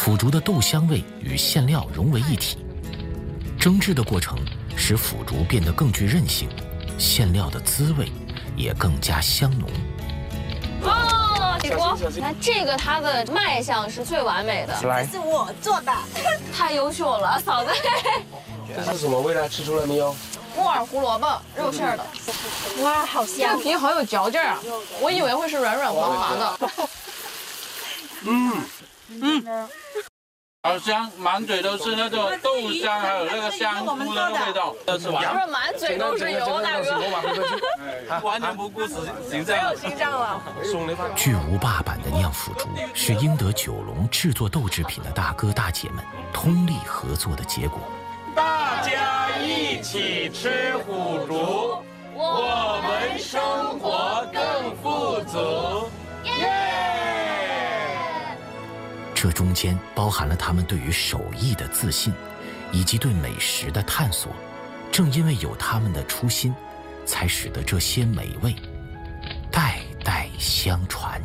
腐竹的豆香味与馅料融为一体，蒸制的过程使腐竹变得更具韧性，馅料的滋味也更加香浓。 起锅，你看这个它的卖相是最完美的， 来， 是我做的， 太优秀了，嫂子。 这是什么味道？吃出来没有？ 木耳胡萝卜肉馅儿的， 哇，好这香个！皮好有嚼劲儿啊！我以为会是软软滑滑的。 好香，满嘴都是那个豆香，还有那个香菇的那个味道，这是我说满嘴都是油，大哥。 完全不顾形象， 没有形象了。 巨无霸版的酿腐竹是英德九龙制作豆制品的大哥大姐们通力合作的结果。 大家一起吃腐竹，我们生活更富足。 这中间包含了他们对于手艺的自信，以及对美食的探索。正因为有他们的初心，才使得这些美味代代相传。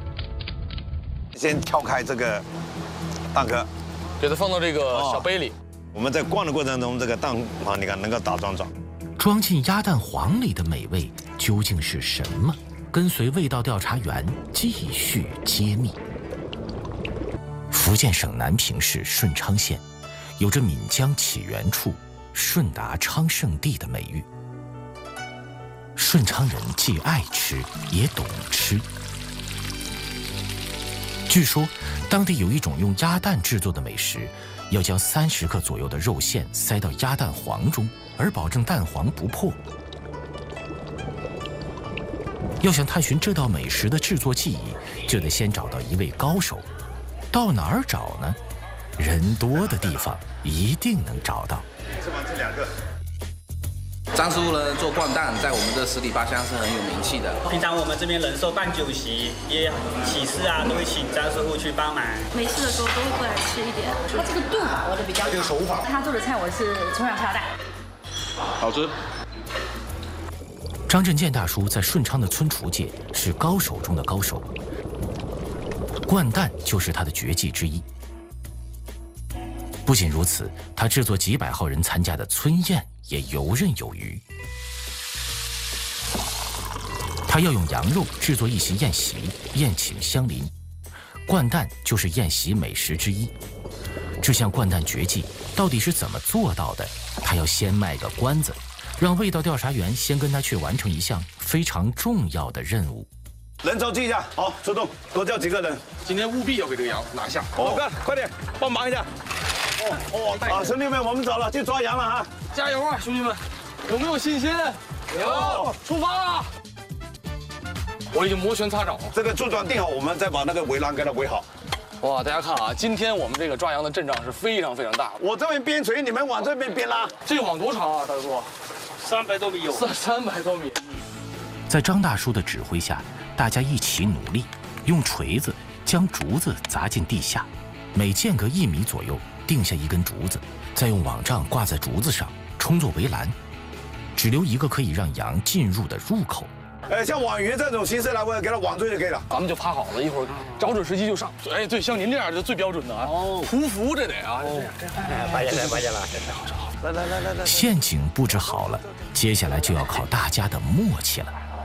先挑开这个蛋壳， 给它放到这个小杯里。 我们在灌的过程中，这个蛋黄你看能够打桩状。 装进鸭蛋黄里的美味究竟是什么？跟随味道调查员继续揭秘。福建省南平市顺昌县，有着闽江起源处、顺达昌盛地的美誉。顺昌人既爱吃，也懂吃。据说，当地有一种用鸭蛋制作的美食，要将30克左右的肉馅塞到鸭蛋黄中，而保证蛋黄不破。要想探寻这道美食的制作技艺，就得先找到一位高手。到哪儿找呢？人多的地方一定能找到。 吃完这2个。 张师傅呢做灌蛋，在我们这十里八乡是很有名气的。 平常我们这边人寿办酒席，也喜事啊，都会请张师傅去帮忙。 没事的时候都会过来吃一点。他这个度把握的比较好， 这个手法。 他做的菜我是从小下大。 好吃。 张振建大叔在顺昌的村厨界是高手中的高手，灌蛋就是他的绝技之一。不仅如此，他制作几百号人参加的村宴也游刃有余。他要用羊肉制作一席宴席，宴请乡邻。灌蛋就是宴席美食之一。这项灌蛋绝技到底是怎么做到的？他要先卖个关子，让味道调查员先跟他去完成一项非常重要的任务。 人手记一下，好，出动，多叫几个人。 今天务必要给这个羊拿下。 老哥，快点帮忙一下。好，兄弟们，我们走了，去抓羊了哈！ 加油啊，兄弟们！有没有信心？有，出发了！我已经摩拳擦掌了。 这个柱桩定好，我们再把那个围栏给它围好。 哇，大家看啊，今天我们这个抓羊的阵仗是非常非常大的。 我这边边锤，你们往这边边拉。 这网多长啊，大叔 ？300多米有。 300多米。 在张大叔的指挥下，大家一起努力，用锤子将竹子砸进地下，每间隔1米左右定下一根竹子，再用网帐挂在竹子上，充作围栏，只留一个可以让羊进入的入口。 像网鱼这种形式来，我给它网住就可以了。 咱们就趴好了，一会儿找准时机就上。哎，对，像您这样就最标准的啊。匍匐这得啊。 发现了。来。 陷阱布置好了，接下来就要靠大家的默契了。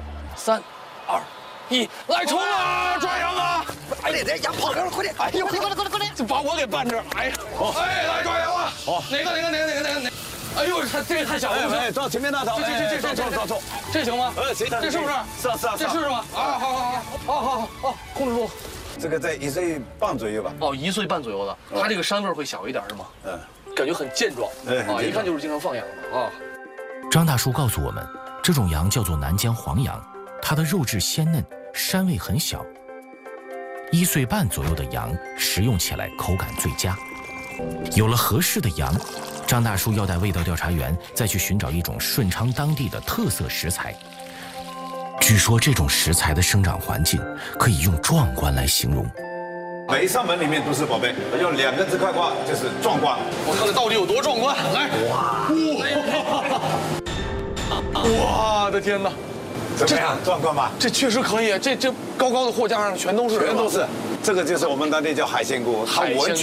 3、2、1，来冲啊！抓羊啊！ 哎呀，这羊跑掉了，快点！哎呦，快点！ 就把我给绊这儿！哎呀，哎，来抓羊啊！好，哪个？哎呦，这个太小了！ 哎，照前面那头，照错， 这行吗？ 行， 这是不是？ 是啊， 这是吗？啊，好，控制住。 这个在1岁半左右吧。 哦，1岁半左右的，它这个膻味会小一点是吗？感觉很健壮，啊，一看就是经常放养的啊。 张大叔告诉我们，这种羊叫做南疆黄羊，它的肉质鲜嫩，膻味很小。1岁半左右的羊食用起来口感最佳。有了合适的羊，张大叔要带味道调查员再去寻找一种顺昌当地的特色食材。据说这种食材的生长环境可以用壮观来形容。 每一扇门里面都是宝贝，用2个字概括就是壮观。 我看看到底有多壮观，来！哇！我的天哪！ 怎么样，壮观吧？ 这确实可以，这高高的货架上全都是， 这个就是我们当地叫海鲜锅，它完全